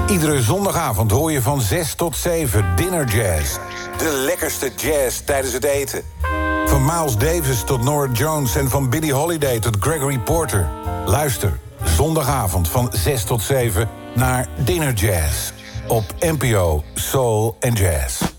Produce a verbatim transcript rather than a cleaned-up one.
Iedere zondagavond hoor je van zes tot zeven Dinner Jazz. De lekkerste jazz tijdens het eten. Van Miles Davis tot Norah Jones en van Billie Holiday tot Gregory Porter. Luister, zondagavond van zes tot zeven naar Dinner Jazz. Op N P O Soul and Jazz.